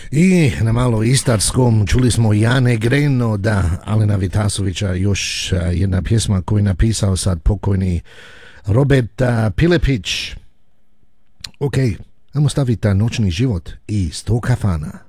I na malo istarskom čuli smo Jane Gren od Alena Vitasovića, još jedna pjesma koju je napisao sad pokojni Robert Pilepić. Ok, ajmo staviti Noćni život i 100 kafana.